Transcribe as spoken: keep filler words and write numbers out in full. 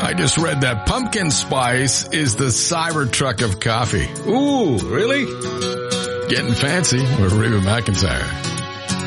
I just read that pumpkin spice is the Cybertruck of coffee. Ooh, really? Getting fancy with Reba McEntire.